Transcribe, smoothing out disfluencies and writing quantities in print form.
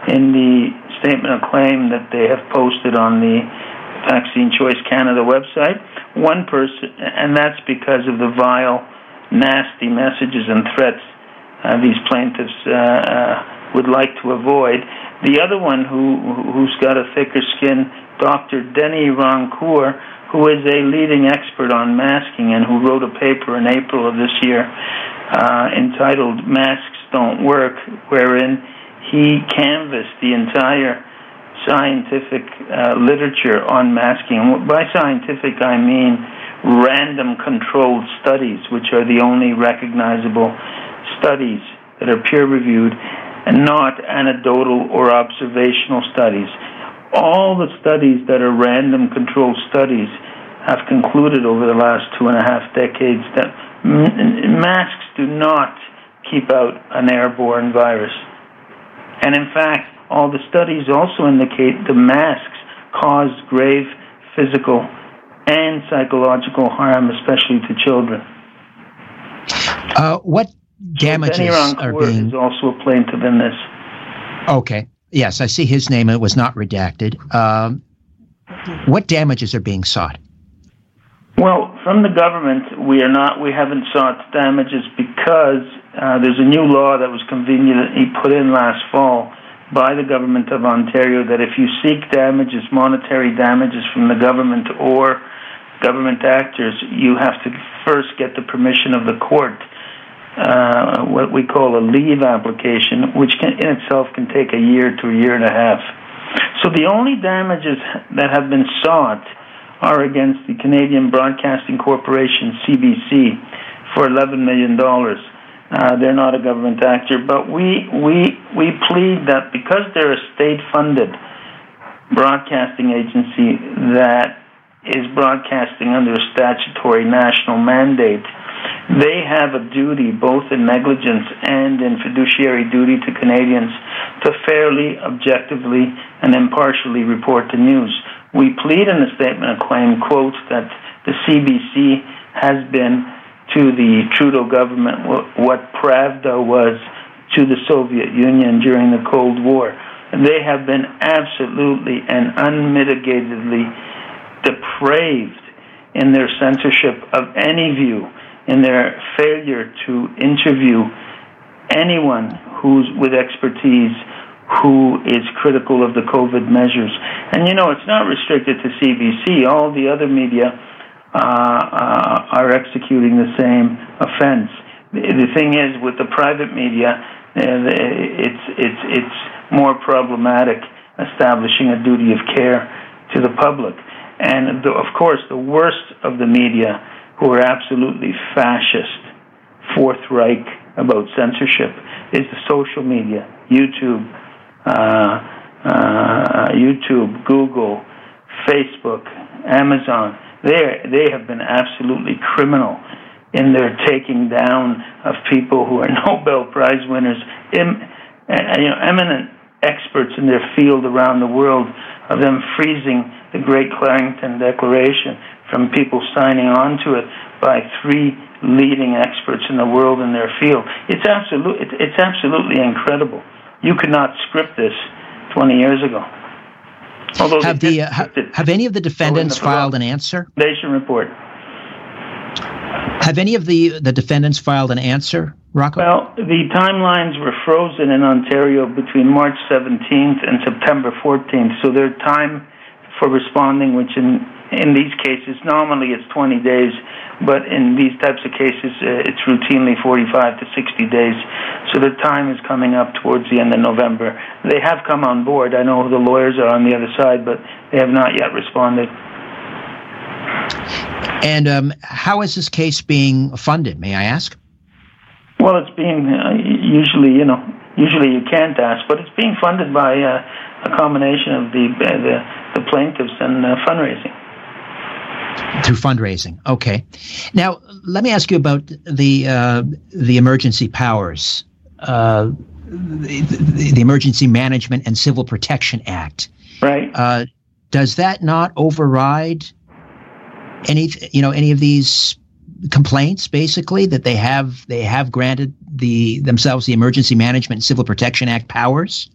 in the statement of claim that they have posted on the Vaccine Choice Canada website. One person, and that's because of the vile, nasty messages and threats these plaintiffs would like to avoid. The other one who's got a thicker skin, Dr. Denis Rancourt, who is a leading expert on masking and who wrote a paper in April of this year entitled "Masks Don't Work," wherein he canvassed the entire scientific literature on masking. And by scientific, I mean random controlled studies, which are the only recognizable studies that are peer-reviewed, and not anecdotal or observational studies. All the studies that are random controlled studies have concluded over the last 2.5 decades that masks do not keep out an airborne virus. And in fact, all the studies also indicate the masks cause grave physical and psychological harm, especially to children. What damages are being... is also a plaintiff in this. Okay. Yes, I see his name. It was not redacted. What damages are being sought? Well, from the government, we haven't sought damages because there's a new law that was conveniently put in last fall by the government of Ontario that if you seek damages, monetary damages from the government or government actors, you have to first get the permission of the court, what we call a leave application, which in itself can take a year to a year and a half. So the only damages that have been sought are against the Canadian Broadcasting Corporation, CBC, for $11 million. They're not a government actor, but we plead that because they're a state-funded broadcasting agency that is broadcasting under a statutory national mandate, they have a duty, both in negligence and in fiduciary duty to Canadians, to fairly, objectively, and impartially report the news. We plead in the statement of claim, quote, that the CBC has been to the Trudeau government what Pravda was to the Soviet Union during the Cold War. They have been absolutely and unmitigatedly depraved in their censorship of any view, in their failure to interview anyone who's with expertise who is critical of the COVID measures. And, it's not restricted to CBC. All the other media are executing the same offense. The thing is, with the private media, it's more problematic establishing a duty of care to the public. And, of course, the worst of the media, who are absolutely fascist, Fourth Reich about censorship, is the social media, YouTube, Google, Facebook, Amazon. They have been absolutely criminal in their taking down of people who are Nobel Prize winners, eminent experts in their field around the world, of them freezing the Great Clarington Declaration from people signing on to it by 3 leading experts in the world in their field. It's absolutely incredible. You could not script this 20 years ago. Although have any of the defendants filed an answer? Report. Have any of the defendants filed an answer, Rocco? Well, the timelines were frozen in Ontario between March 17th and September 14th, so their time for responding, which in these cases, normally it's 20 days, but in these types of cases, it's routinely 45 to 60 days. So the time is coming up towards the end of November. They have come on board. I know the lawyers are on the other side, but they have not yet responded. And how is this case being funded, may I ask? Well, it's being usually you can't ask, but it's being funded by a combination of the plaintiffs and fundraising. Through fundraising, okay. Now, let me ask you about the emergency powers, the Emergency Management and Civil Protection Act. Right. Does that not override any of these complaints, basically, that they have granted themselves the Emergency Management and Civil Protection Act powers?